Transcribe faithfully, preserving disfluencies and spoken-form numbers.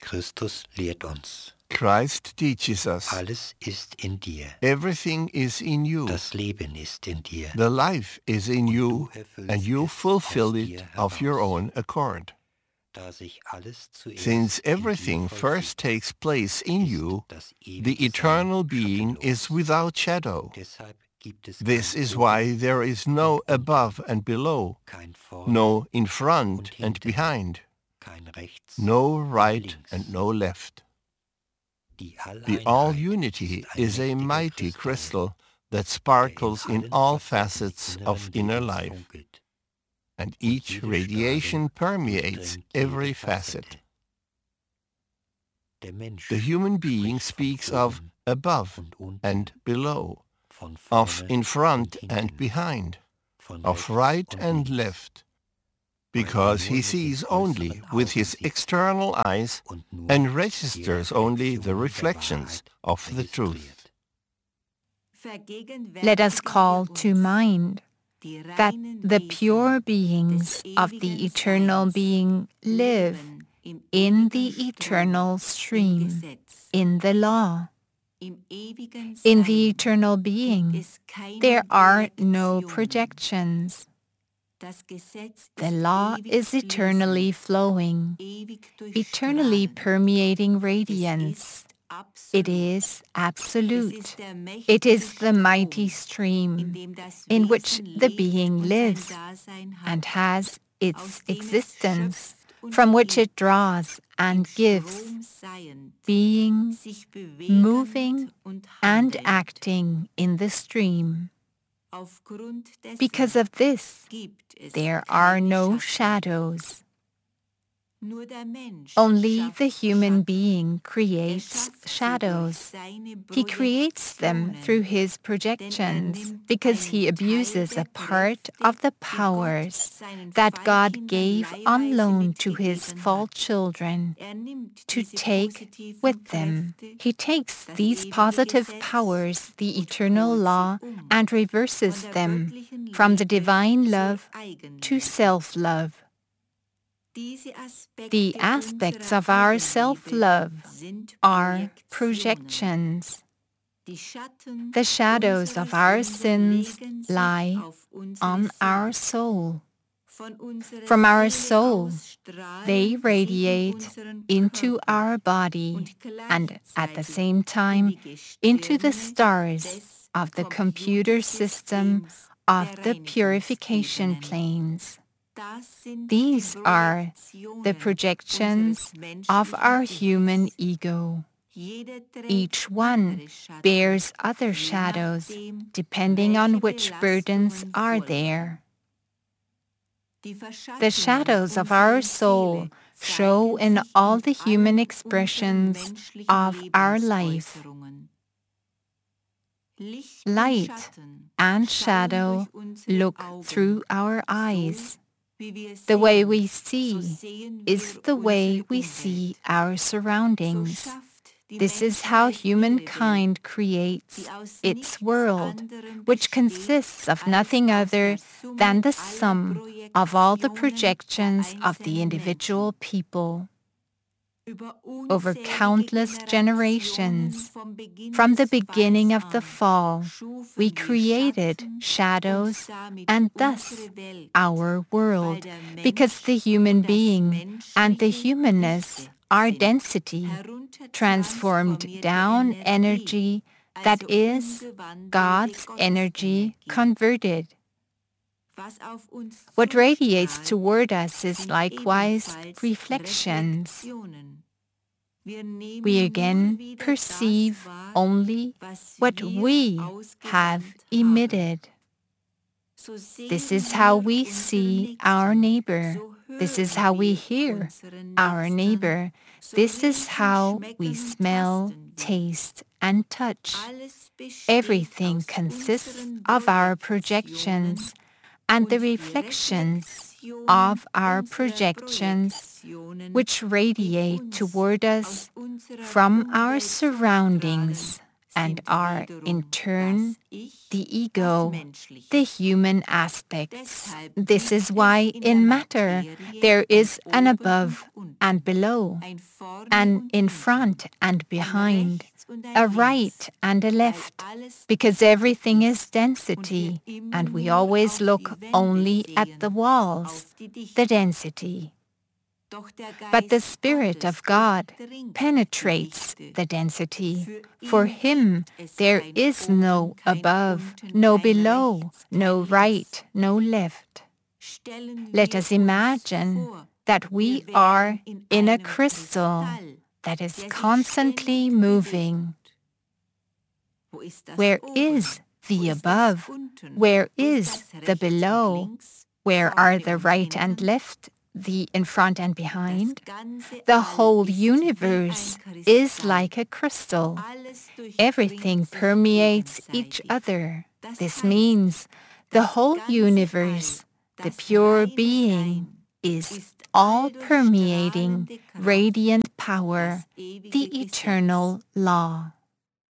Christus lehrt uns. Christ teaches us. Alles ist in dir. Everything is in you. Das Leben ist in dir. The life is in Und you, du erfüllst and you es fulfill aus it dir of your heraus. own accord. Da sich alles zuerst Since in everything dir first vollzieht, takes place in ist you, das the ewige eternal Sein being is schattenlos. without shadow. Deshalb gibt es This kein is Oben why there is no und Unten, above and below, kein Vorn no in und front and Hinten, behind, kein Rechts no und right Links. and no left. Die The Alleinheit all-unity ist ein is a mächtiger mighty Kristall, crystal that der in sparkles in allen all Facetten facets inneren of inner Lebens life, funkelt, and und each jede radiation Strahlung permeates durchdringt jede every facet. Facette. Der Mensch The human being spricht von speaks of oben above und unten, and below, von of vorne in und front hinten, and behind, von of rechts right und and links, left, weil er because nur he mit den sees äußeren only with Augen his sieht external eyes und nur and die registers only the Reflexionen der reflections Wahrheit of the truth. registriert. Let us call to mind that the pure beings of the eternal being live in the eternal stream, in the law. In the eternal being, there are no projections. The law is eternally flowing, eternally permeating radiance. It is absolute. It is the mighty stream in which the being lives and has its existence, from which it draws and gives, being, moving, and acting in the stream. Because of this, there are no shadows. Only the human being creates shadows. He creates them through his projections because he abuses a part of the powers that God gave on loan to his fall children to take with them. He takes these positive powers, the eternal law, and reverses them from the divine love to self-love. The aspects of our self-love are projections. The shadows of our sins lie on our soul. From our soul, they radiate into our body and at the same time into the stars of the computer system of the purification planes. These are the projections of our human ego. Each one bears other shadows depending on which burdens are there. The shadows of our soul show in all the human expressions of our life. Light and shadow look through our eyes. The way we see is the way we see our surroundings. This is how humankind creates its world, which consists of nothing other than the sum of all the projections of the individual people. Over countless generations, from the beginning of the fall, we created shadows and thus our world, because the human being and the humanness are density, transformed down energy that is God's energy converted. What radiates toward us is likewise reflections. We again perceive only what we have emitted. This is how we see our neighbor. This is how we hear our neighbor. This is how we smell, taste, and touch. Everything consists of our projections and the reflections of our projections, which radiate toward us from our surroundings and are in turn the ego, the human aspects. This is why in matter there is an above and below, an in front and behind, a right and a left, because everything is density, and we always look only at the walls, the density. But the Spirit of God penetrates the density. For Him there is no above, no below, no right, no left. Let us imagine that we are in a crystal that is constantly moving. Where is the above? Where is the below? Where are the right and left, the in front and behind? The whole universe is like a crystal. Everything permeates each other. This means the whole universe, the pure being, is all-permeating, radiant power, the eternal law.